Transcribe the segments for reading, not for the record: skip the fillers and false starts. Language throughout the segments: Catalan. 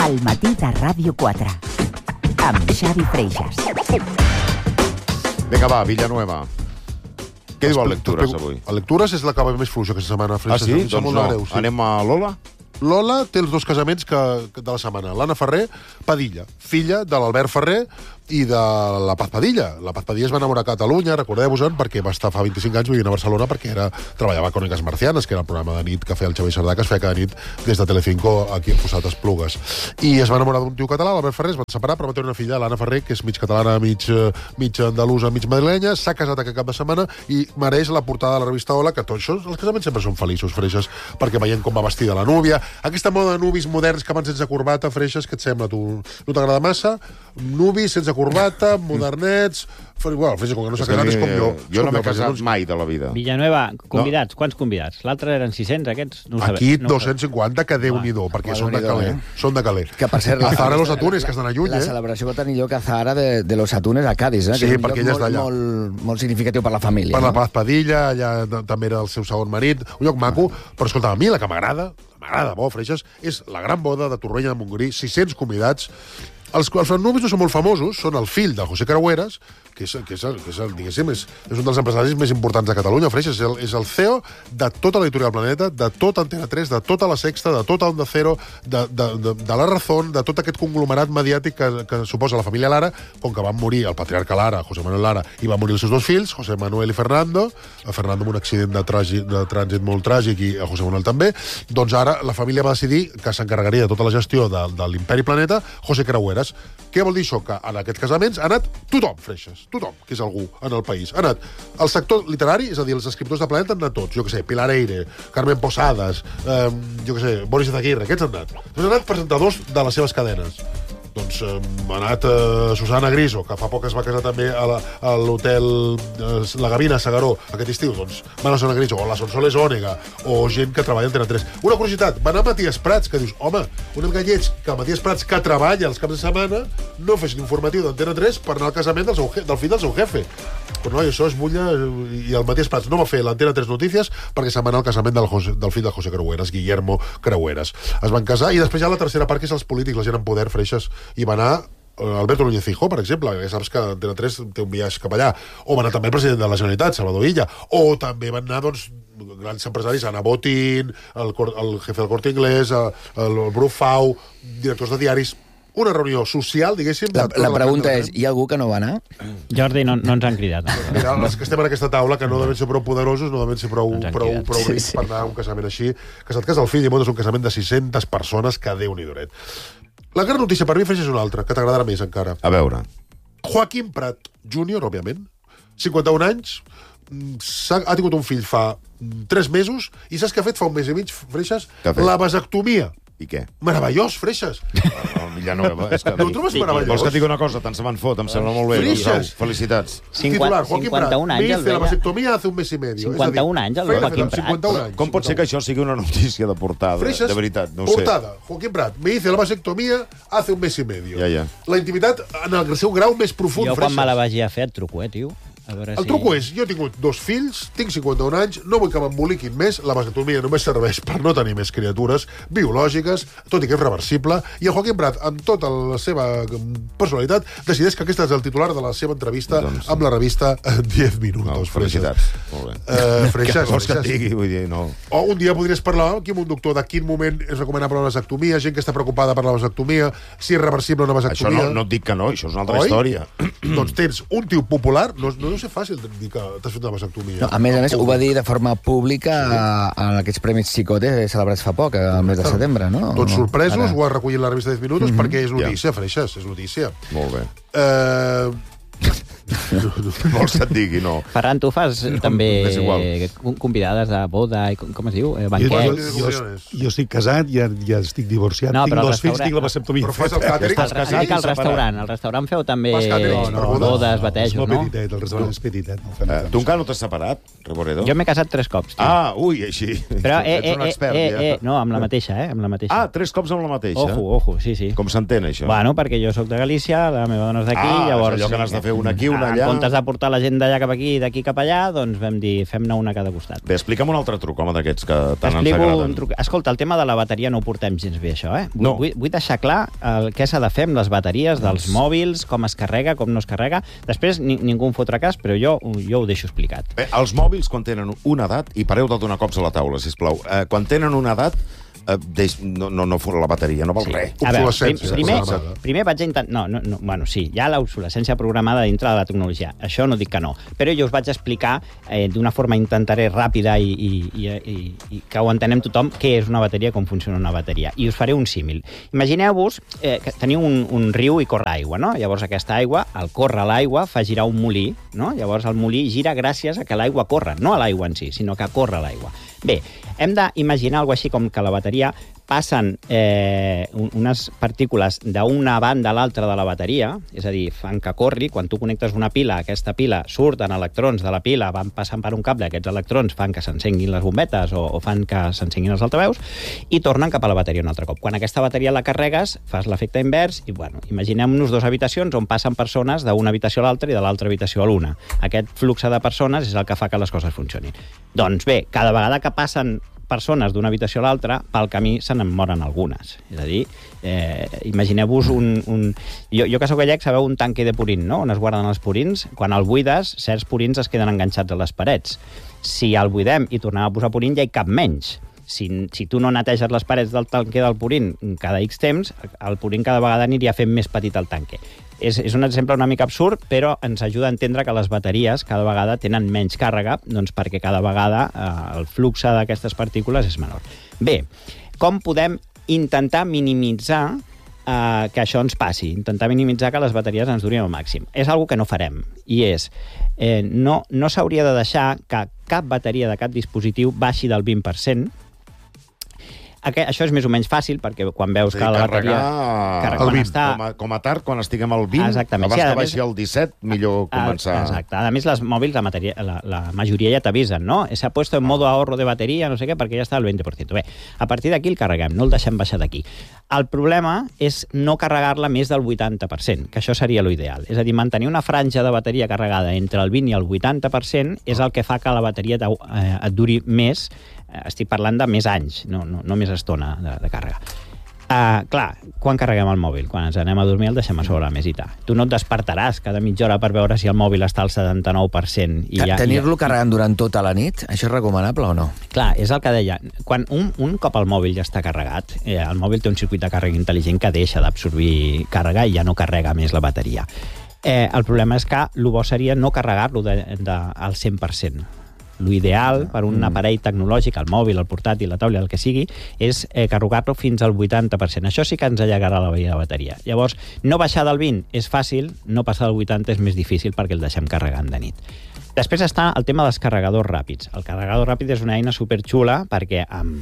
Al matí de Ràdio 4. Amb Xavi Freixas. Vinga, va, Villanueva. Què diu a Lectures avui? A Lectures és la que va més fluixa aquesta setmana. Ah, sí? Doncs no. Anem a Lola? Lola té els dos casaments de la setmana. L'Anna Ferrer Padilla, filla de l'Albert Ferrer i de la Paz Padilla. La Paz Padilla es va enamorar a Catalunya, recordeu-vos-en, perquè va estar fa 25 anys vivint a Barcelona perquè treballava a Crónicas Marcianas, que era el programa de nit que feia el Xavier Sardà, que es feia cada nit des de Telecinco aquí a Fossat Esplugues. I es va enamorar d'un tio català, l'Albert Ferrer, es van separar, però va tenir una filla, l'Anna Ferrer, que és mig catalana, mig andalusa, mig madrilenya, s'ha casat aquest cap de setmana i mereix la portada de la revista Hola, que tot això, els casaments sempre són feliços, Freixes, perquè veiem com va vestida la núvia. Aquesta moda de nuvis moderns que van sense corbata, Freixes, què et sembla, tu? No t'agrada massa? Nuvis sense corbata, modernets... Bueno, Freixes, com que no s'ha casat, és com jo. Jo no m'he casat mai de la vida. Villanueva, convidats, quants convidats? L'altre eren 600, aquests? No aquí 250, que Déu-n'hi-do, perquè són de caler. Són de caler. Que per cert... A Zahara Los Atunes, que estan a lluny, La celebració va tenir lloc a Zahara de Los Atunes, a Cádiz, Sí, que és un perquè ella és d'allà. molt significatiu per la família. Per la Paz Padilla, allà també era el seu segon marit, un lloc maco, però escolta, a mi la que m'agrada bo, Freixes, és la gran boda de Torroella de Montgrí, 600 convidats. Els nuvis no són molt famosos, són el fill de José Creueras, que és un dels empresaris més importants de Catalunya, Freixes, és el CEO de tota l'editorial Planeta, de tota Antena 3, de tota La Sexta, de tota Onda Cero, de La Razón, de tot aquest conglomerat mediàtic que suposa la família Lara, com que van morir el patriarca Lara, José Manuel Lara, i van morir els seus dos fills, José Manuel i Fernando, Fernando amb un accident de trànsit molt tràgic i José Manuel també, doncs ara la família va decidir que s'encarregaria de tota la gestió de l'Imperi Planeta José Creueras. Què vol dir això? Que en aquests casaments ha anat tothom, Freixes, tothom, que és algú en el país. Ha anat el sector literari, és a dir, els escriptors de Planeta han anat tots, jo què sé, Pilar Eire, Carmen Posadas, jo què sé, Boris Izaguirre, aquests han anat. Doncs han anat presentadors de les seves cadenes. Doncs ha anat Susana Griso, que fa poc es va casar també a l'hotel La Gavina, a Segaró, aquest estiu. Doncs va anar Susana Griso, o la Sonsoles Ònega, o gent que treballa a Antena 3. Una curiositat, va anar Matías Prats, que dius, home, una mica lleig que Matías Prats, que treballa els caps de setmana, no fes l'informatiu d'Antena 3 per anar al casament del fill del seu jefe. Però no, això es bulla, i el Matías Prats no va fer l'Antena 3 Notícies perquè se'n va anar al casament del fill de José Creueras, Guillermo Creueras. Es van casar, i després hi ha la tercera part, que és els polítics, la gent en poder, Freixes, i va anar Alberto Núñez Feijóo, per exemple, que saps que Antena 3 té un viatge cap allà, o va anar també el president de la Generalitat, Salvador Illa, o també van anar, doncs, grans empresaris, Ana Botín, el jefe del Corte Inglés, el Brufau, directors de diaris. Una reunió social, diguéssim... La pregunta és, hi ha algú que no va anar? Jordi, no ens han cridat. Mira, els que estem en aquesta taula, que no devem ser prou poderosos, no devem ser prou rics per anar a un casament així, que se't casa el fill i és un casament de 600 persones, que Déu-n'hi-do. La gran notícia per mi, Freixes, és una altra, que t'agradarà més encara. A veure. Joaquim Prat Júnior, òbviament, 51 anys, ha tingut un fill fa 3 mesos, i saps què ha fet fa un mes i mig, Freixes? La vasectomia. I què? Meravellós, Freixes. Villanueva, és que... No ho trobes meravellós? Vols que et digui una cosa? Tant se me'n fot, em sembla molt bé. Freixes. Felicitats. Titular, Joaquim Prat. 51 anys, el la vasectomia hace un mes y medio. 51 anys, el Joaquim Prat. Com pot ser que això sigui una notícia de portada? Freixes, de veritat, no ho sé. Portada, Joaquim Prat. Me hice la vasectomia hace un mes y medio. Ja. La intimitat en el seu grau més profund, Jo, Freixes. quan me la vagi a fer, et truco, tio. El truco és, jo he tingut 2 fills, tinc 51 anys, no vull que m'emboliquin més, la vasectomia només serveix per no tenir més criatures biològiques, tot i que és reversible, i el Joaquim Prat, amb tota la seva personalitat, decideix que aquest és el titular de la seva entrevista amb la revista 10 Minutos. Felicitats. Molt bé. Freixes. Què vols que et digui? Vull dir, no. O un dia podries parlar aquí amb un doctor de quin moment és recomanable la vasectomia, gent que està preocupada per la vasectomia, si és reversible una vasectomia... Això no et dic que no, això és una altra història. Doncs tens un tio popular, no deu ser fàcil dir que t'has fet una vasectomia. No, a més, ho va dir de forma pública en aquests Premis Chicote celebrats fa poc, al mes de setembre, no? Tots sorpresos, ho ha recollit la revista 10 Minutos, perquè és notícia, Freixes, és notícia. Molt bé. Vols que et digui, no. Ferran, tu fas també convidades de boda i com es diu? Banquets? Jo estic casat, ja estic divorciat, tinc 2 fills, tinc la vasectomia. Però fas el càtering? Al restaurant feu també bodes, batejos, no? Petitet, el restaurant és petitet. Tu encara no t'has separat, Reboredo? Jo m'he casat 3 cops, tio. Ui, així. Però, ets un expert, ja. no, amb la mateixa, amb la mateixa. 3 cops amb la mateixa? Ojo, sí. Com s'entén, això? Bueno, perquè jo sóc de Galícia, la meva dona és d'aquí, llavors... allò que n'has de fer un aquí, una allà... En comptes de portar la gent d'allà cap aquí i d'aquí cap allà, doncs vam dir, fem-ne una a cada costat. Bé, explica'm un altre truc, home, d'aquests que tant ens agraden. Escolta, el tema de la bateria no ho portem gens bé, això, eh? No. Vull deixar clar què s'ha de fer amb les bateries dels mòbils, com es carrega, com no es carrega. Després ningú em fotrà cas, però jo ho deixo explicat. Bé, els mòbils, quan tenen una edat, i pareu de donar cops a la taula, sisplau, quan tenen una edat, no fot la bateria, no val res. A veure, Obsolescència. primer vaig a intentar... No, bueno, sí, hi ha l'obsolescència programada dintre de la tecnologia. Això no dic que no. Però jo us vaig explicar d'una forma, intentaré ràpida i que ho entenem tothom, què és una bateria, com funciona una bateria. I us faré un símil. Imagineu-vos que teniu un riu i corre aigua, no? Llavors aquesta aigua, al córrer l'aigua, fa girar un molí, no? Llavors el molí gira gràcies a que l'aigua corre, no a l'aigua en si, sinó que corre l'aigua. Bé, hem d'imaginar alguna així com que la bateria passen unes partícules d'una banda a l'altra de la bateria, és a dir, fan que corri. Quan tu connectes una pila, aquesta pila surten electrons de la pila, van passant per un cable, aquests electrons fan que s'encenguin les bombetes o fan que s'encenguin els altaveus i tornen cap a la bateria un altre cop. Quan aquesta bateria la carregues, fas l'efecte invers i, bueno, imaginem-nos 2 habitacions on passen persones d'una habitació a l'altra i de l'altra habitació a l'una. Aquest flux de persones és el que fa que les coses funcionin. Doncs bé, cada vegada que passen persones d'una habitació a l'altra, pel camí se n'en moren algunes. És a dir, imagineu-vos Jo que sóc gallec, sabeu un tanque de purín, no?, on es guarden els purins. Quan el buides, certs purins es queden enganxats a les parets. Si el buidem i tornem a posar purín, ja hi cap menys. Si tu no neteges les parets del tanque del purín cada X temps, el purín cada vegada aniria fent més petit el tanque. És un exemple una mica absurd, però ens ajuda a entendre que les bateries cada vegada tenen menys càrrega, doncs perquè cada vegada el flux d'aquestes partícules és menor. Bé, com podem intentar minimitzar que això ens passi, intentar minimitzar que les bateries ens durin al màxim? És una cosa que no farem, i és no s'hauria de deixar que cap bateria de cap dispositiu baixi del 20%. Això és més o menys fàcil, perquè quan veus que la bateria... Carregar com a tard, quan estiguem al 20, exactament. Abans que baixi al 17, millor començar... Exacte. A més, les mòbils, la majoria ja t'avisen, no? S'ha puesto en modo ahorro de bateria, no sé què, perquè ja està al 20%. Bé, a partir d'aquí el carreguem, no el deixem baixar d'aquí. El problema és no carregar-la més del 80%, que això seria l'ideal. És a dir, mantenir una franja de bateria carregada entre el 20 i el 80% és el que fa que la bateria et duri més. Estic parlant de més anys, no més estona de càrrega. Clar, quan carreguem el mòbil? Quan ens anem a dormir el deixem a sobre la mesita. Tu no et despertaràs cada mitja hora per veure si el mòbil està al 79%. Tenir-lo carregant durant tota la nit, això és recomanable o no? Clar, és el que deia. Quan un cop el mòbil ja està carregat, el mòbil té un circuit de càrrega intel·ligent que deixa d'absorbir càrrega i ja no carrega més la bateria. El problema és que el bo seria no carregar-lo al 100%. L'ideal per un aparell tecnològic, el mòbil, el portàtil, la taula, el que sigui, és carregar-lo fins al 80%. Això sí que ens allargarà la vida de bateria. Llavors, no baixar del 20 és fàcil, no passar del 80 és més difícil perquè el deixem carregant de nit. Després està el tema dels carregadors ràpids. El carregador ràpid és una eina superxula perquè en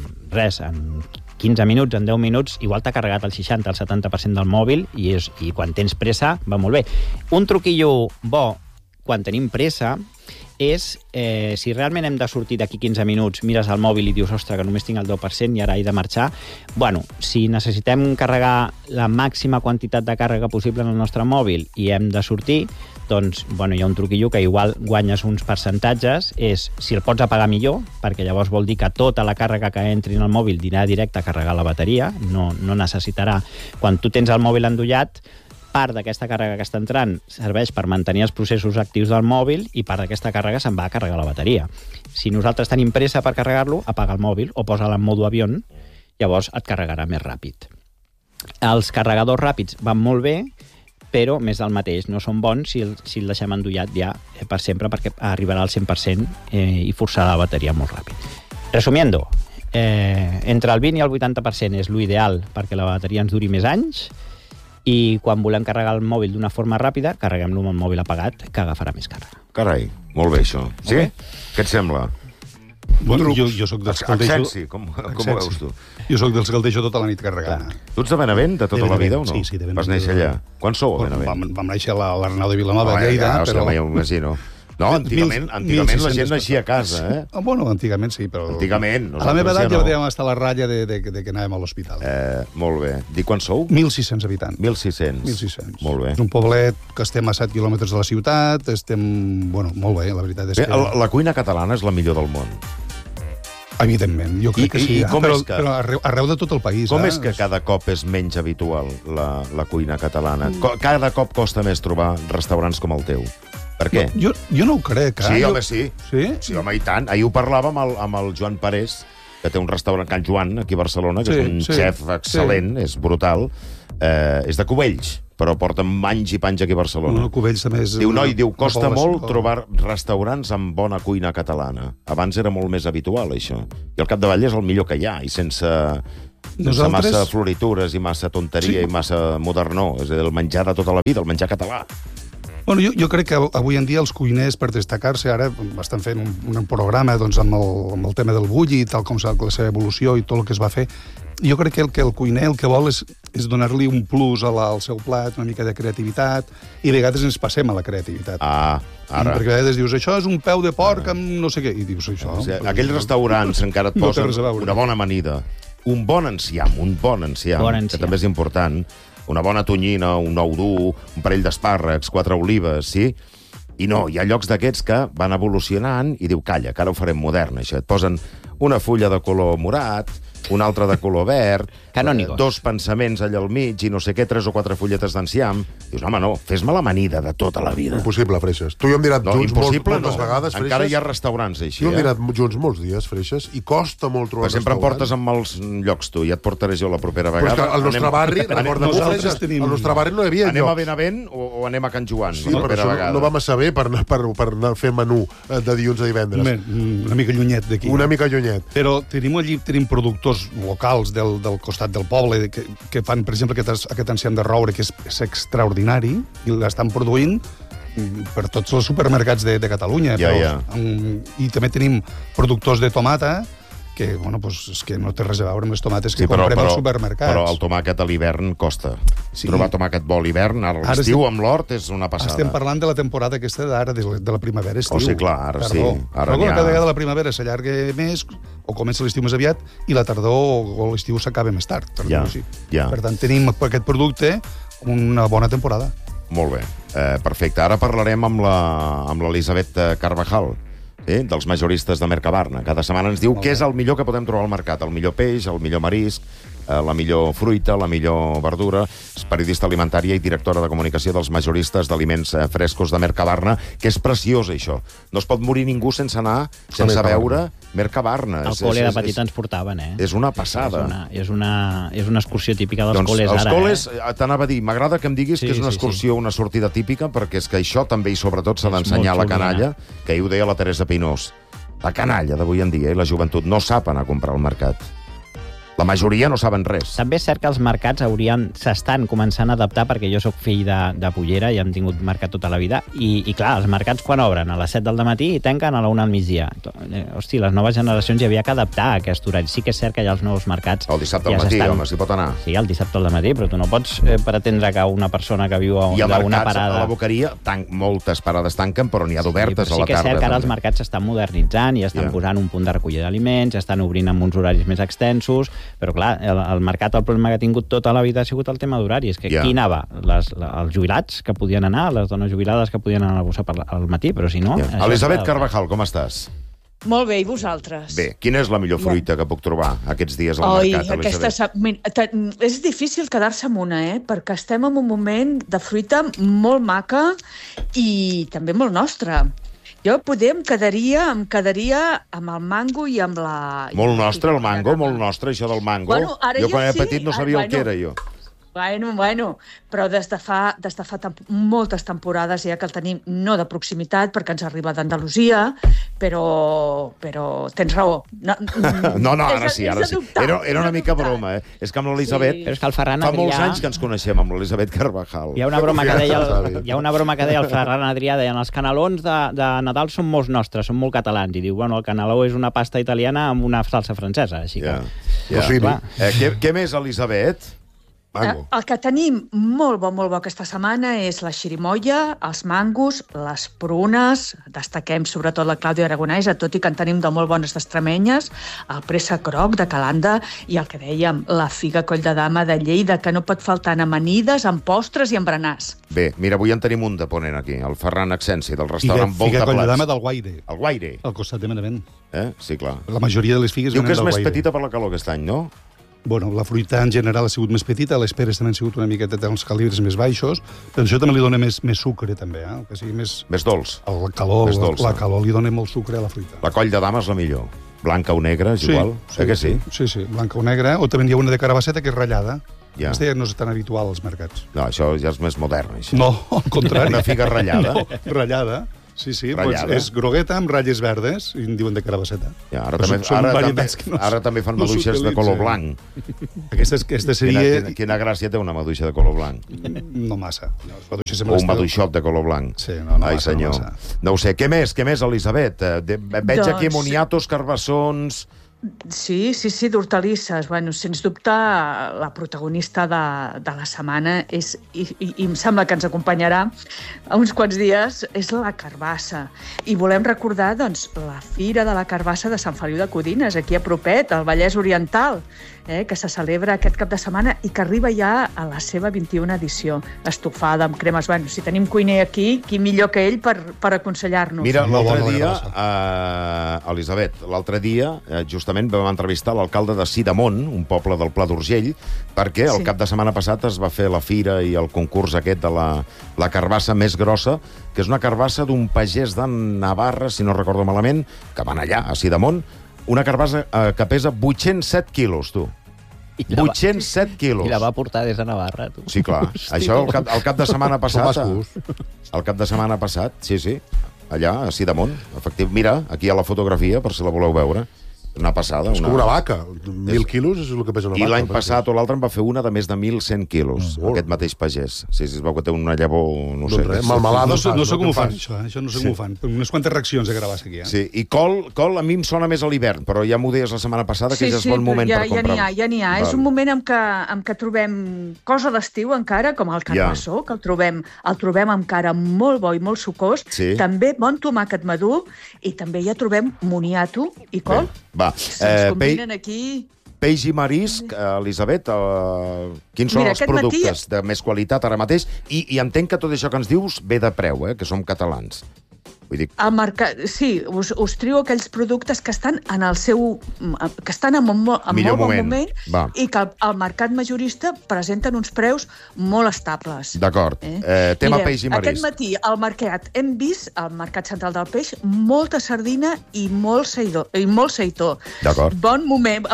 15 minuts, en 10 minuts, igual t'ha carregat el 60, el 70% del mòbil i quan tens pressa va molt bé. Un truquillo bo quan tenim pressa és, si realment hem de sortir d'aquí 15 minuts, mires al mòbil i dius, ostres, que només tinc el 10% i ara he de marxar, bueno, si necessitem carregar la màxima quantitat de càrrega possible en el nostre mòbil i hem de sortir, doncs, bueno, hi ha un truquillo que igual guanyes uns percentatges, és si el pots apagar millor, perquè llavors vol dir que tota la càrrega que entri en el mòbil dirà directe a carregar la bateria, no necessitarà, quan tu tens el mòbil endollat, part d'aquesta càrrega que està entrant serveix per mantenir els processos actius del mòbil i part d'aquesta càrrega se'n va a carregar la bateria. Si nosaltres tenim pressa per carregar-lo, apaga el mòbil o posa-la en modo avió, llavors et carregarà més ràpid. Els carregadors ràpids van molt bé, però més del mateix, no són bons si el deixem endollat ja per sempre perquè arribarà al 100% i forçarà la bateria molt ràpid. Resumiendo, entre el 20 i el 80% és l'ideal perquè la bateria ens duri més anys, i quan volem carregar el mòbil d'una forma ràpida, carreguem-lo amb el mòbil apagat, que agafarà més càrrega. Carai, molt bé això. Sí? Què et sembla? Bueno, jo soc dels que el deixo... Accessi, com ho veus tu? Jo soc dels que el deixo tota la nit carregant. Tu ets de Benavent, de tota la vida, o no? Sí, de Benavent. Vas néixer allà. Quan sou a Benavent? Vam néixer a l'Arnau de Vilanova, de Lleida, però... Ja m'ho imagino. No, antigament la gent naixia a casa, eh? Bueno, antigament sí, però... Antigament. A la meva edat ja vam estar a la ratlla de que anàvem a l'hospital. Molt bé. Dic quan sou? 1.600 habitants. 1.600. 1.600. Molt bé. És un poblet que estem a 7 quilòmetres de la ciutat, estem... Bueno, molt bé, la veritat és que... La cuina catalana és la millor del món. Evidentment, jo crec que sí. Però arreu de tot el país. Com és que cada cop és menys habitual la cuina catalana? Cada cop costa més trobar restaurants com el teu. Per què? Jo no ho crec. Sí, home, sí. Sí? Sí, home, i tant. Ahir ho parlàvem amb el Joan Parés, que té un restaurant, Can Joan, aquí a Barcelona, que és un xef excel·lent, és brutal. És de Cubells, però porta anys i panys aquí a Barcelona. No, Cubells també és... Diu, costa molt trobar restaurants amb bona cuina catalana. Abans era molt més habitual, això. I al capdavall és el millor que hi ha, i sense massa floritures i massa tonteria i massa modernó. És a dir, el menjar de tota la vida, el menjar català. Bueno, jo crec que avui en dia els cuiners, per destacar-se, ara estan fent un programa doncs, amb el tema del bulli, tal com la seva evolució i tot el que es va fer. Jo crec que el cuiner el que vol és donar-li un plus al seu plat, una mica de creativitat, i a vegades ens passem a la creativitat. Ara. Perquè a vegades dius, això és un peu de porc amb no sé què, i dius això... Aquells restaurants encara et posen una bona amanida, un bon enciam, que també és important, una bona tonyina, un ou dur, un parell d'espàrrecs, 4 olives, sí? I no, hi ha llocs d'aquests que van evolucionant i diu, calla, que ara ho farem modern, això. Et posen una fulla de color morat, una altra de color verd, Canònigos. 2 pensaments allà al mig i no sé què, 3 o 4 fulletes d'enciam. Dius, home, no, fes-me l'amanida de tota la vida. Impossible, Freixes. Tu i jo hem dinat junts moltes vegades, Freixes. Encara hi ha restaurants així, Jo hem dinat junts molts dies, Freixes, i costa molt trobar restaurants. Sempre em portes amb els llocs, tu, ja et portaré jo la propera vegada. Però és que al nostre barri, al nostre barri no hi havia llocs. Anem a Benavent o anem a Can Joan? Sí, però això no vam a saber per anar a fer menú de dilluns a divendres. Una mica llunyet d'aquí. Una mica llunyet. Però tenim productors locals del costat del poble que fan, per exemple, aquest enciam de roure, que és extraordinari, i l'estan produint per tots els supermercats de Catalunya. I també tenim productors de tomata, que, bueno, pues, és que no té res a veure amb les tomates que comprem als supermercats. Però el tomàquet a l'hivern costa. Trobar tomàquet bo a l'hivern, ara l'estiu amb l'hort és una passada. Estem parlant de la temporada aquesta d'ara, de la primavera-estiu. Sí, clar, ara sí. Però cada vegada la primavera s'allarga més, o comença l'estiu més aviat, i la tardor o l'estiu s'acaba més tard. Per tant, tenim aquest producte una bona temporada. Molt bé, perfecte. Ara parlarem amb l'Elisabet Carvajal, dels majoristes de Mercabarna. Cada setmana ens diu què és el millor que podem trobar al mercat. El millor peix, el millor marisc, la millor fruita, la millor verdura. És periodista alimentària i directora de comunicació dels majoristes d'aliments frescos de Mercabarna, que és preciós, això. No es pot morir ningú sense anar, sense veure Mercabarna. Al col·le de petit ens portaven, És una passada. És una excursió típica dels col·les ara. Els col·les, t'anava a dir, m'agrada que em diguis que és una excursió, una sortida típica, perquè és que això també i sobretot s'ha d'ensenyar a la canalla, que ahir ho deia la Teresa Pinós. La canalla d'avui en dia i la joventut no sap anar a comprar al mercat. La majoria no saben res. També és cert que els mercats s'estan començant a adaptar, perquè jo sóc fill de Pollera i hem tingut mercat tota la vida, i clar, els mercats quan obren? A les 7 del matí i tanquen a la 1 al migdia. Hosti, les noves generacions hi havia que adaptar a aquest horari. Sí que és cert que hi ha els nous mercats... El dissabte al matí, home, s'hi pot anar. Sí, el dissabte al matí, però tu no pots pretendre que una persona que viu a una parada... Hi ha mercats a la Boqueria, moltes parades tanquen, però n'hi ha d'obertes a la tarda. Sí que és cert que ara els mercats s'estan modernitzant i estan posant un punt de recollida d'aliments, estan obrint amb uns horaris més extensos, però clar, el mercat, el problema que ha tingut tota la vida ha sigut el tema d'horari. És que qui anava? Els jubilats que podien anar, les dones jubilades que podien anar a bossar al matí, però si no... Elisabet Carvajal, com estàs? Molt bé, i vosaltres? Bé, quina és la millor fruita que puc trobar aquests dies al mercat, Elisabet? És difícil quedar-se amb una, perquè estem en un moment de fruita molt maca i també molt nostra. Jo em quedaria amb el mango i amb la... Molt nostre, el mango, molt nostre, això del mango. Bueno, jo quan era petit no sabia el que era, jo. Bueno, però des de fa moltes temporades ja que el tenim, no de proximitat, perquè ens arriba d'Andalusia, però tens raó. No, ara sí. Era una mica broma, És que amb l'Elisabet... Però és que el Ferran Adrià... Fa molts anys que ens coneixem, amb l'Elisabet Carvajal. Hi ha una broma que deia el Ferran Adrià, deien, els canelons de Nadal són molts nostres, són molt catalans, i diu, bueno, el caneló és una pasta italiana amb una salsa francesa, així que... Què més, Elisabet? Mango. El que tenim molt bo aquesta setmana és la xirimoia, els mangos, les prunes, destaquem sobretot la Clàudia Aragonesa, tot i que en tenim de molt bones d'extremenyes, el préssec groc de Calanda i el que dèiem, la figa coll de dama de Lleida, que no pot faltar en amanides, en postres i en berenars. Bé, mira, avui en tenim un de ponent aquí, el Ferran Accensi, del restaurant Figa Volta coll de Plats. dama del Guaire, El Guaire, al costat de Benavent. Sí, clar. La majoria de les figues Diu venen que és del més Guaire. petita per la calor aquest any, no? Bueno, la fruita en general ha sigut més petita, les peres també han sigut una miqueta dels calibres més baixos, però això també li dona més sucre, també, que sigui més... Més dolç. El calor, Més dolça. la calor li dona molt sucre a la fruita. La coll de dama és la millor. Blanca o negra, és igual. Que sí? Sí, blanca o negra, o també hi ha una de carabasseta que és ratllada. Ja. Aquesta ja no és tan habitual als mercats. No, això ja és més modern, això. No, al contrari. Una figa ratllada. No, ratllada. Sí, Ratllada. Doncs és grogueta amb ratlles verdes i en diuen de carabasseta. Ja, Però són varietats que ara també fan maduixes de color blanc. Aquesta seria... Quina gràcia té una maduixa de color blanc. No massa. O un maduixot de color blanc. Sí, no Ai, massa, senyor. no massa. No ho sé. Què més, Elisabet? Veig aquí Doncs- moniatos, carbassons... Sí, d'hortalisses. Bueno, sens dubte, la protagonista de la setmana és, i em sembla que ens acompanyarà uns quants dies, és la carbassa. I volem recordar, doncs, la Fira de la Carbassa de Sant Feliu de Codines, aquí a propet, al Vallès Oriental, que se celebra aquest cap de setmana i que arriba ja a la seva 21a edició. Estofada amb cremes. Bueno, si tenim cuiner aquí, qui millor que ell per aconsellar-nos? Mira, Molt l'altre bona la dia, Elisabet, l'altre dia, justament vam entrevistar l'alcalde de Sidamon, un poble del Pla d'Urgell, perquè el cap de setmana passat es va fer la fira i el concurs aquest de la carbassa més grossa, que és una carbassa d'un pagès de Navarra, si no recordo malament, que van allà, a Sidamon, una carbassa que pesa 807 quilos, tu. 807 quilos. I la va portar des de Navarra, tu. Sí, clar. Això el cap de setmana passat... bascos. El cap de setmana passat, sí. Allà, a Sidamon. Efectivament. Mira, aquí hi ha la fotografia, per si la voleu veure. Una passada. És com una vaca. 1.000 quilos és el que pesa una vaca. I l'any passat o l'altre en va fer una de més de 1.100 quilos, Molt. aquest mateix pagès. Sí, es veu que té una llavor, no sé. Doncs res, malmelada. No sé com ho fan, fas? això no sé com ho fan. Unes quantes reaccions de carbassa aquí, Sí, i col a mi em sona més a l'hivern, però ja m'ho deies la setmana passada, que ja és bon moment per comprar. Ja n'hi ha. És un moment en què trobem cosa d'estiu encara, com el carbassó, que el trobem encara molt bo i molt sucós. Sí. També bon tomàquet madur i també ja trobem moniato i col. Va, Se'ns combinen aquí... peix i marisc, Elisabet, quins són els productes de més qualitat ara mateix? I entenc que tot això que ens dius ve de preu, que som catalans. Vull dir... El mercat, sí, us trio aquells productes que estan en el seu... que estan en molt bon moment i que al mercat majorista presenten uns preus molt estables. D'acord. Tema peix i marisc. Aquest matí al mercat hem vist, al Mercat Central del Peix, molta sardina i molt seitó. D'acord. Bon moment,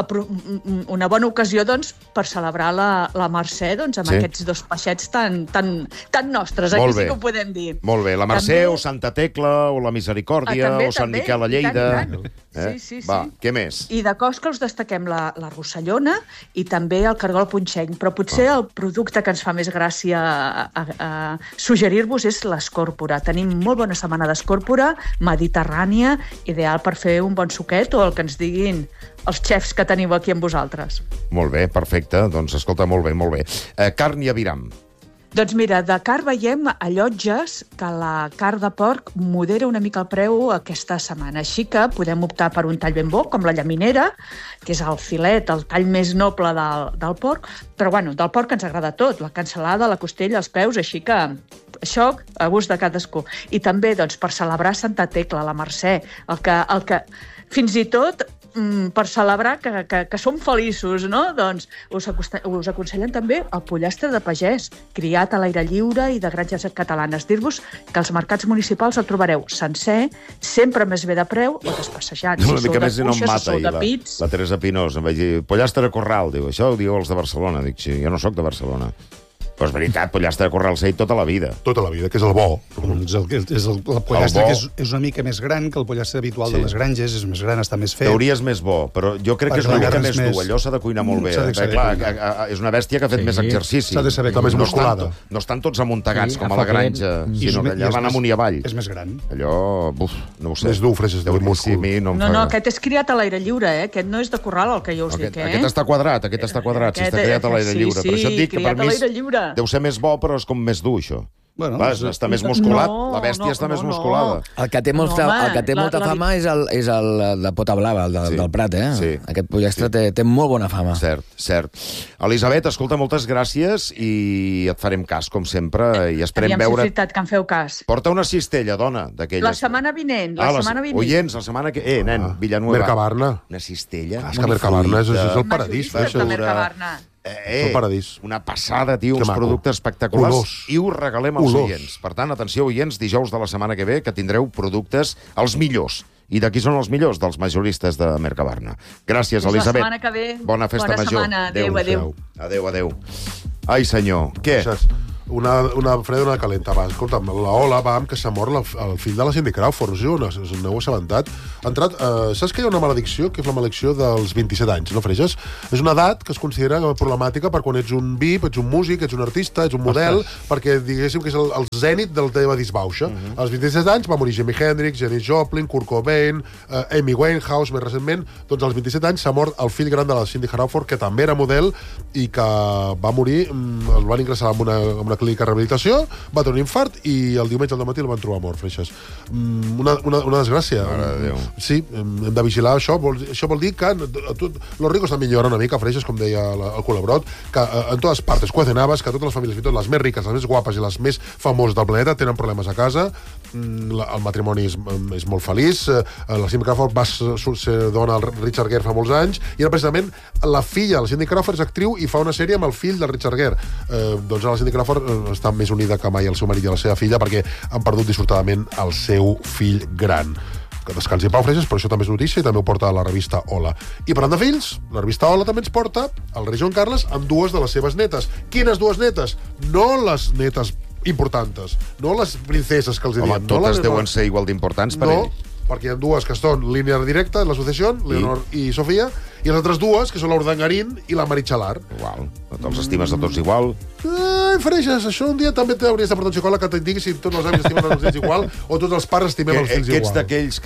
una bona ocasió, doncs, per celebrar la Mercè, doncs, amb aquests dos peixets tan nostres. Aquí sí que ho podem dir. Molt bé. La Mercè o Santa Tecla o la Misericòrdia, o Sant Miquel a Lleida. Sí. Va, què més? I de Cosca us destaquem la rossellona i també el cargol punxenc, però potser el producte que ens fa més gràcia a suggerir-vos és l'escòrpora. Tenim molt bona setmana d'escòrpora, mediterrània, ideal per fer un bon suquet o el que ens diguin els xefs que teniu aquí amb vosaltres. Molt bé, perfecte. Doncs escolta, molt bé. Carn i aviram. Doncs mira, de carn veiem a Llotges que la carn de porc modera una mica el preu aquesta setmana. Així que podem optar per un tall ben bo, com la llaminera, que és el filet, el tall més noble del porc, però bueno, del porc ens agrada tot, la cansalada, la costella, els peus, així que això a gust de cadascú. I també, doncs, per celebrar Santa Tecla, la Mercè, el que fins i tot per celebrar que som feliços, no? Doncs us aconsellen també el pollastre de pagès, criat a l'aire lliure i de granges catalanes. Dir-vos que als mercats municipals el trobareu sencer, sempre més bé de preu o despassejat. Una mica més si no em mata, la Teresa Pinós. Em vaig dir, pollastre corral, diu, això ho diu els de Barcelona. Dic, sí, jo no sóc de Barcelona. Però és veritat, pollastre de Corralseit tota la vida. Tota la vida, que és el bo. El pollastre que és una mica més gran que el pollastre habitual de les granges, és més gran, està més fet. Teoria és més bo, però jo crec que és una mica més dur. Allò s'ha de cuinar molt bé. Clar, és una bèstia que ha fet més exercici. S'ha de saber més musculada. No estan tots amuntegats com a la granja, sinó que allà van amunt i avall. És més gran. Allò, no ho sé. Més dur, Freixas, de múscul. No, aquest és criat a l'aire lliure, Aquest no és de corral, el que jo us dic, Aquest està quadrat, si està criat a l'aire lliure. Per això et dic que per mi deu ser més bo, però és com més dur, això. Bueno, està més musculat, la bèstia està més musculada. El que té molta fama és el de pota blava, el del Prat, Sí. Aquest pollastre té molt bona fama. Cert. Elisabet, escolta, moltes gràcies i et farem cas, com sempre, i esperem veure... Aviam si és veritat que em feu cas. Porta una cistella, dona, d'aquelles. La setmana vinent, Oients, la setmana que... nen, Villanueva. Mercabarna. Una cistella. És que Mercabarna és el paradís. És el paradís. Una passada, tio, uns productes espectaculars. Olors. I ho regalem als oients. Per tant, atenció, oients, dijous de la setmana que ve, que tindreu productes els millors. I d'aquí són els millors? Dels majoristes de Mercabarna. Gràcies, Elisabet. La setmana que ve. Bona festa major. Adéu. Ai, senyor. Què? Una freda i una calenta. Va, escolta'm, la Ola, que s'ha mort el fill de la Cindy Crawford, n'heu assabentat. Ha entrat, saps que hi ha una maledicció, que és la maledicció dels 27 anys, no, Freixas? És una edat que es considera problemàtica per quan ets un VIP, ets un músic, ets un artista, ets un model, perquè diguéssim que és el zènit del teva disbauxa. Als 27 anys va morir Jimi Hendrix, Janis Joplin, Kurt Cobain, Amy Winehouse, més recentment. Doncs als 27 anys s'ha mort el fill gran de la Cindy Crawford, que també era model i que va morir, el van ingressar en una clínica de rehabilitació, va tenir un infart i el diumenge al matí el van trobar mort, Freixas. Una desgràcia. Mare de Déu. Sí, hem de vigilar això. Això vol dir que los ricos també milloren una mica, Freixas, com deia el Colabrot, que en totes partes cuecen habas, que totes les famílies, fins i tot les més riques, les més guapes i les més famoses del planeta tenen problemes a casa. El matrimoni és molt feliç. La Cindy Crawford va ser dona al Richard Gere fa molts anys i era precisament la filla, la Cindy Crawford és actriu i fa una sèrie amb el fill del Richard Gere. Doncs la Cindy Crawford està més unida que mai al seu marit i a la seva filla perquè han perdut dissortadament el seu fill gran. Que descansi en pau, Freixas, però això també és notícia i també ho porta a la revista Hola. I parlant de fills, la revista Hola també ens porta el rei Joan Carles amb dues de les seves netes. Quines dues netes? No les netes importantes, no les princeses que els diem. Totes deuen ser igual d'importants per ell. No, perquè hi ha dues que són línia directa, l'associació, Leonor i Sofia, i les altres dues, que són l'Urdangarín i la Meritxalar. Igual. Els estimes a tots igual. Ai, Freixas, això un dia també t'hauries de portar un psicòleg que et digui si tots els avis estimen els fills igual o tots els pares estimem els fills igual. Ets d'aquells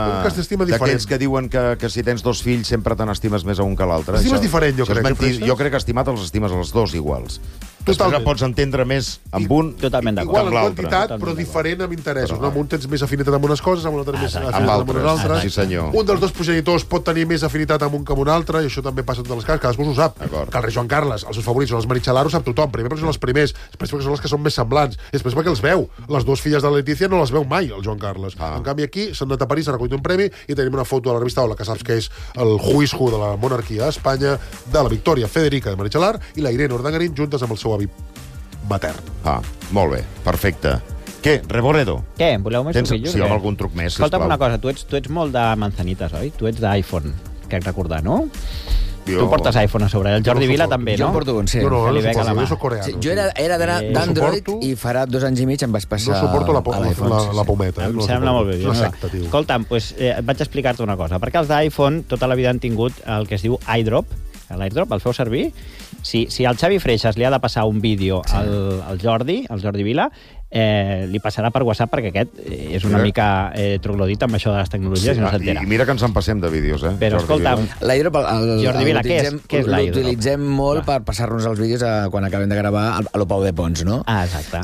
que diuen que si tens dos fills sempre te n'estimes més a un que l'altre. Estimes diferent, jo crec. Jo crec que estimat els estimes els dos iguals. Totalment. Després pots entendre més amb un que amb l'altre. Igual en quantitat, però diferent amb interessos. Amb un tens més afinitat amb unes coses, amb un altre més afinitat amb unes altres. Sí, senyor. Un dels dos progenitors pot tenir més afinitat amb un que amb un altre, i això també passa en totes les cases, cadascú ho sap. Que el rei Joan Carles, els seus favorits són els Meritxalar, ho sap tothom. Primer perquè són els primers, després perquè són els que són més semblants, després perquè els veu. Les dues filles de la Letícia no les veu mai, el Joan Carles. En canvi aquí s'han anat a París, s'ha recollit un premi i tenim una foto a la revista Hola, que saps que és el who is who de la monarquia a Espanya, de la Victòria Federica de Meritxalar i la Irene Urdangarín juntes amb el seu avi matern. Molt bé, perfecte. Què, Reboredo? Què, voleu més truquillos? Sí, amb algun truc més, sisplau. Escolta'm una cosa, tu ets molt de manzanites, oi? Tu ets d'iPhone, crec recordar, no? Tu portes iPhone a sobre. El Jordi Vila també, no? Jo en porto un, sí. Jo no, jo soc coreano. Sí, jo era d'Android i farà 2 anys i mig em vaig passar a l'iPhone. No suporto la pometa. Em sembla molt bé. És una secta, tio. Escolta'm, vaig explicar-te una cosa. Perquè els d'iPhone tota la vida han tingut el que es diu iDrop. L'iDrop, el feu servir? Si al Xavi Freixas li ha de passar un vídeo al Jordi Vila, li passarà per WhatsApp perquè aquest és una mica troglodit amb això de les tecnologies i no s'entera. I mira que ens en passem de vídeos, Però escolta'm, Jordi Vila, què és l'iDrop? L'utilitzem molt per passar-nos els vídeos quan acabem de gravar a lo Pau de Pons, no? Exacte.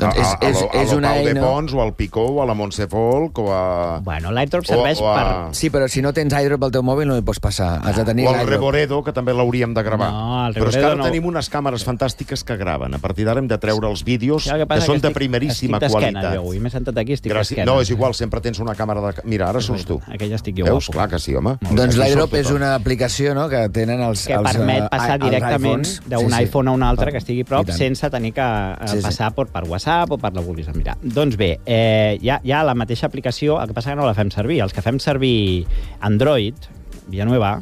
És una Pau de eina... Pons, o al Picó, o a la Montse Folk, o a... Bueno, l'iDrop serveix per... Sí, però si no tens iDrop al teu mòbil no hi pots passar. Has de tenir o el Reboredo, que també l'hauríem de gravar. No, el però és que ara no. tenim unes càmeres fantàstiques que graven. A partir d'ara hem de treure els vídeos que són de primeríssima qualitat. M'he sentat aquí, estic d'esquena. No, és igual, sempre tens una càmera de... Mira, ara surts tu. Aquella estic jo. Veus? Clar que sí, home. Doncs l'iDrop és una aplicació, no?, que tenen els que permet passar directament d'un iPhone a un altre que estigui prop sense tenir que passar per WhatsApp o per la vulguis mirar. Doncs bé, hi ha la mateixa aplicació, el que passa que no la fem servir. Els que fem servir Android, Villanueva,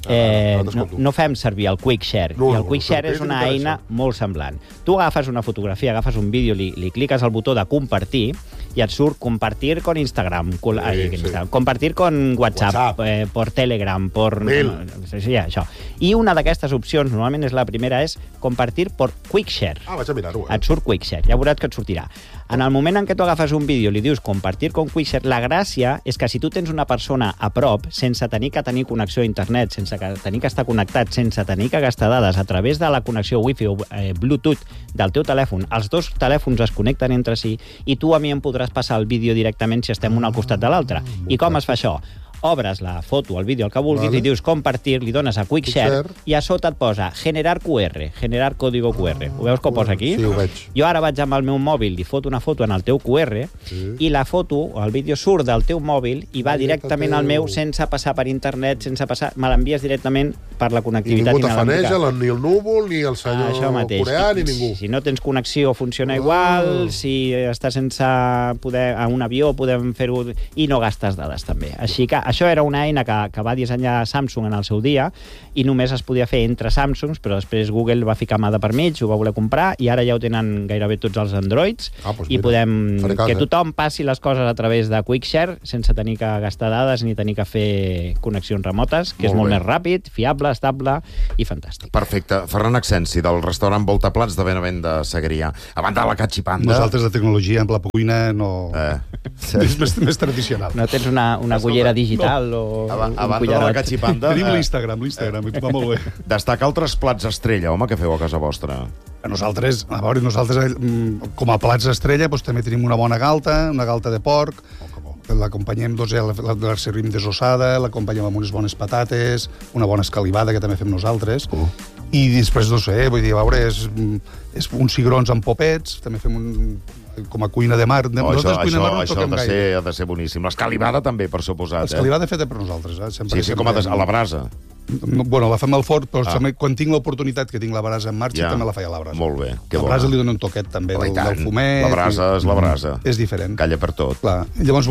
no fem servir el QuickShare. I el QuickShare és una eina molt semblant. Tu agafes una fotografia, agafes un vídeo, li cliques al botó de compartir i et surt compartir con Instagram, compartir con WhatsApp, por Telegram, por... Sí, això. I una d'aquestes opcions, normalment és la primera, és compartir por QuickShare. Vaig a mirar-ho. Et surt QuickShare, ja veuràs que et sortirà. En el moment en què tu agafes un vídeo i li dius compartir con QuickShare, la gràcia és que si tu tens una persona a prop, sense tenir que tenir connexió a internet, sense tenir que estar connectat, sense tenir que gastar dades a través de la connexió Wi-Fi o Bluetooth del teu telèfon, els dos telèfons es connecten entre si i tu a mi em podràs passar el vídeo directament si estem un al costat de l'altre. I com es fa això? Obres la foto, el vídeo, el que vulguis, li dius compartir, li dones a QuickShare i a sota et posa generar QR, generar código QR. Ho veus que ho posa aquí? Sí, ho veig. Jo ara vaig amb el meu mòbil, li foto una foto en el teu QR i la foto o el vídeo surt del teu mòbil i va directament al meu sense passar per internet, sense passar... Me l'envies directament per la connectivitat inalàmbrica. I ningú t'afaneja, ni el núvol, ni el senyor coreà, ni ningú. Si no tens connexió funciona igual, si estàs sense poder a un avió podem fer-ho i no gastes dades també. Així que això era una eina que va dissenyar Samsung en el seu dia i només es podia fer entre Samsungs, però després Google va ficar mà de per mig, ho va voler comprar i ara ja ho tenen gairebé tots els Androids i podem que tothom passi les coses a través de QuickShare sense tenir que gastar dades ni tenir que fer connexions remotes, que és molt més ràpid, fiable, estable i fantàstic. Perfecte. Ferran Accensi, del restaurant Voltaplats de Benavent de Segrià. A banda de la Catxipanda... Nosaltres de tecnologia amb la cuina no... És més tradicional. No tens una cullera digital o... A banda de la Catxipanda... Tenim l'Instagram, va molt bé. Destacar altres plats estrella, home, que feu a casa vostra. Nosaltres, com a plats estrella, també tenim una bona galta, una galta de porc, l'acompanyem, la servim desossada, l'acompanyem amb unes bones patates, una bona escalivada, que també fem nosaltres, i després, no sé, vull dir, a veure, és uns cigrons amb popets, també fem com a cuina de mar. Això ha de ser boníssim. L'escalivada també, per suposat. L'escalivada feta per nosaltres. Sí, com a la brasa. Bueno, la fem al forn, però quan tinc l'oportunitat que tinc la brasa en marxa, també la faig a la brasa. Molt bé, que bona. La brasa li dona un toquet també del fumet. La brasa és la brasa. És diferent. Calla per tot. Clar. Llavors,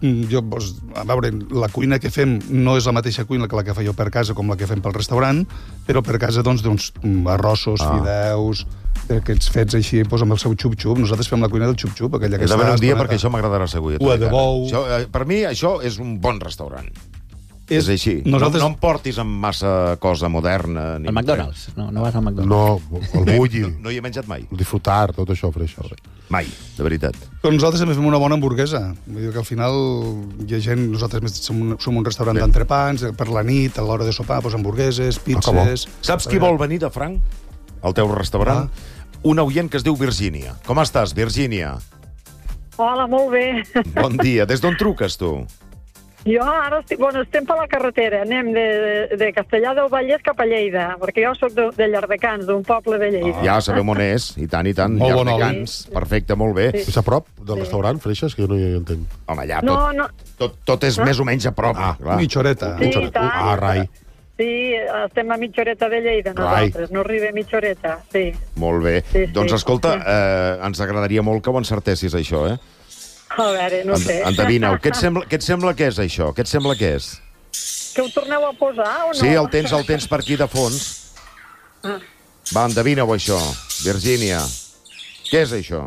a veure, la cuina que fem no és la mateixa cuina que la que faig jo per casa com la que fem pel restaurant, però per casa, doncs, arrossos, fideus, aquests fets així, amb el seu xup-xup. Nosaltres fem la cuina del xup-xup. He de veure un dia perquè això m'agradarà segur. Cua de bou. Per mi, això és un bon restaurant. És així. No em portis amb massa cosa moderna. El McDonald's. No vas al McDonald's. No, el bulli. No hi he menjat mai. El disfrutar, tot això, freixo. Mai, de veritat. Però nosaltres també fem una bona hamburguesa. Vull dir que al final hi ha gent... Nosaltres som un restaurant d'entrepans, per la nit, a l'hora de sopar, hamburgueses, pizzas... Saps qui vol venir de franc al teu restaurant? Una oient que es diu Virgínia. Com estàs, Virgínia? Hola, molt bé. Bon dia. Des d'on truques, tu? Jo ara estem per la carretera. Anem de Castellar del Vallès cap a Lleida, perquè jo soc de Llardecans, d'un poble de Lleida. Ja sabem on és, i tant, Llardecans. Perfecte, molt bé. És a prop del restaurant, Freixes, que jo no hi entenc. Home, ja, tot és més o menys a prop. Mitja horeta. Rai. Sí, estem a mitja horeta de Lleida, nosaltres. No arriba a mitja horeta, sí. Molt bé. Doncs, escolta, ens agradaria molt que ho encertessis, això, eh? A veure, no sé. Endevina-ho. Què et sembla que és, això? Què et sembla que és? Que ho torneu a posar, o no? Sí, el tens per aquí de fons. Va, endevina-ho, això. Virgínia. Què és això?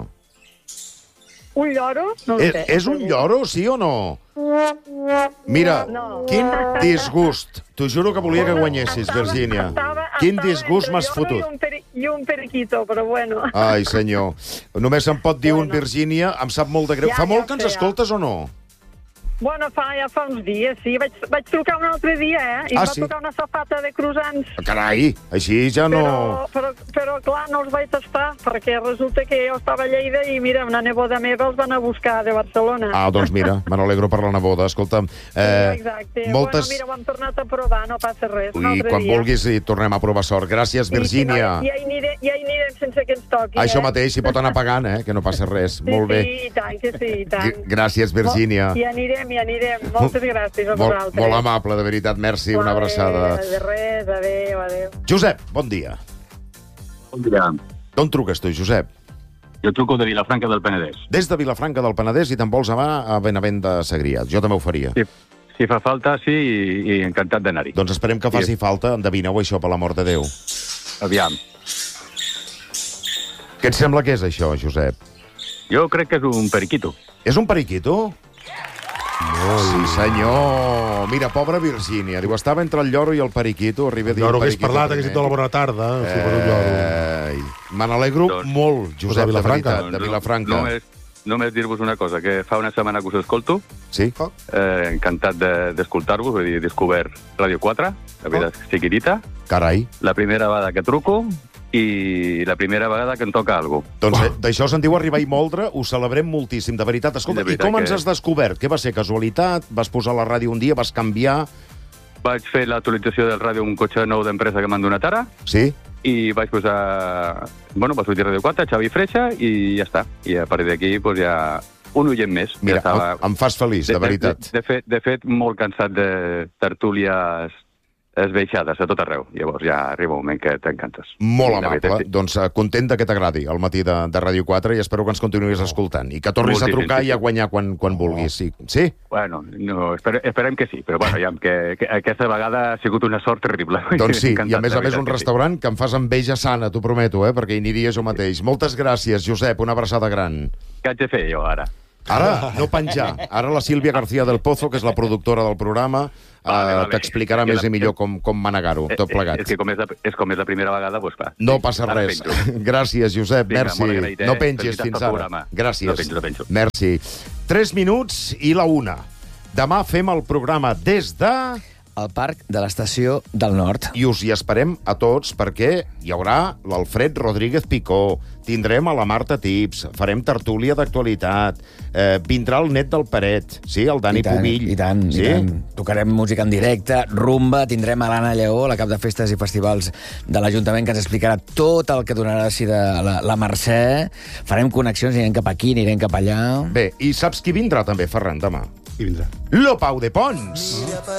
Un lloro? No ho sé. És un lloro, sí o no? Mira, quin disgust. T'ho juro que volia que guanyessis, Virgínia. Quin disgust m'has fotut. I un periquito, però bueno. Ai, senyor. Només se'n pot dir un, Virgínia. Em sap molt de greu. Fa molt que ens escoltes o no? Bueno, ja fa uns dies, sí. Vaig trucar un altre dia, I em va tocar una safata de croissants. Carai, així ja no... Però clar, no els vaig tastar, perquè resulta que jo estava a Lleida i, mira, una neboda meva els van a buscar de Barcelona. Doncs mira, me n'alegro per la neboda. Escolta'm, exacte. Bueno, mira, ho hem tornat a provar, no passa res. I quan vulguis hi tornem a provar sort. Gràcies, Virgínia. Ja hi anirem sense que ens toqui. Això mateix, hi pot anar pagant, que no passa res. Molt bé. Sí, i tant, que sí, i tant. Gràcies, Virgínia. Hi anirem. Moltes gràcies a vosaltres. Molt amable, de veritat. Merci, una abraçada. De res, adéu. Josep, bon dia. Bon dia. D'on truques tu, Josep? Jo truco de Vilafranca del Penedès. Des de Vilafranca del Penedès i te'n vols anar a Benavent de Segrià. Jo també ho faria. Sí, Si fa falta, sí, i encantat d'anar-hi. Doncs esperem que faci falta. Endevineu això, per l'amor de Déu. Aviam. Què et sembla que és això, Josep? Jo crec que és un periquito. És un periquito? Sí, senyor. Mira, pobra Virgínia. Diu, estava entre el lloro i el periquito. Arriba a dir Lloro el hagués periquito parlat, hagués dit primer. la bona tarda. Me n'alegro Doncs- molt, Josep, de Vilafranca. veritat, de Vilafranca. Només dir-vos una cosa, que fa una setmana que us escolto, Sí? encantat d'escoltar-vos, vull dir, he descobert Ràdio 4, la vida és chiquitita, Carai. la primera vegada que truco i la primera vegada que em toca alguna cosa. Doncs d'això se'n diu arribar i moldre, ho celebrem moltíssim, de veritat. Escolta, De veritat i com ens que- has descobert? Què va ser, casualitat? Vas posar la ràdio un dia, vas canviar? Vaig fer l'actualització del ràdio amb un cotxe nou d'empresa que m'han donat ara, Sí? i vaig posar... Bueno, va sortir Ràdio 4, Xavi Freixa, i ja està. I a partir d'aquí, doncs, ja un oient més. Mira, ja em fas feliç, de veritat. De fet, molt cansat de tertúlies esbaixades a tot arreu. Llavors ja arriba un moment que t'encantes. Molt I la veritat, amable. Doncs content de que t'agradi el matí de Ràdio 4 i espero que ens continuïs escoltant. I que tornis Moltíssim, a trucar sí, i a sí. guanyar quan vulguis. Sí? Bueno, no, esperem que sí, però bueno, ja, que aquesta vegada ha sigut una sort terrible. Doncs sí, Encantat, i a més de un veritat que restaurant que em fas enveja sana, t'ho prometo, perquè hi aniria jo mateix. Moltes gràcies, Josep, una abraçada gran. Què haig de fer jo ara? Ara, no penjar. Ara la Sílvia García del Pozo, que és la productora del programa, Vale. t'explicarà més i millor com manegar-ho, tot plegat. És que com és la primera vegada, doncs va. No passa Ara res. penjo. Gràcies, Josep, Vinga, merci. molt agraït, No pengis Felicitats fins pel ara. programa. Gràcies. No penjo. Merci. 3 minuts i la 1. Demà fem el programa des de... Al Parc de l'Estació del Nord. I us hi esperem a tots perquè hi haurà l'Alfred Rodríguez Picó, tindrem a la Marta Tips, farem tertúlia d'actualitat, vindrà el net del Paret, sí, el Dani Pubill. I tant, sí? i tant. Tocarem música en directe, rumba, tindrem a l'Anna Lleó, la cap de festes i festivals de l'Ajuntament, que ens explicarà tot el que donarà així de la Mercè. Farem connexions, anirem cap aquí, anirem cap allà. Bé, i saps qui vindrà també, Ferran, demà? Qui vindrà? Lo Pau de Pons!